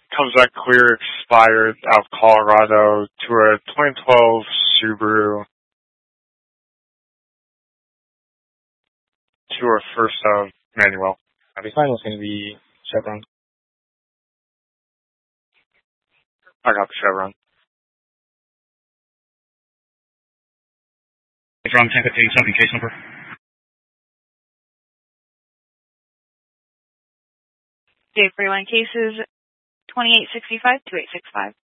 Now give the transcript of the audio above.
comes back clear expired out of Colorado to a 2012 Subaru to a first manual. The final is going to be Chevron. I got the Chevron. Chevron Tampa Page, something case number. Dave 41 cases 2865 2865.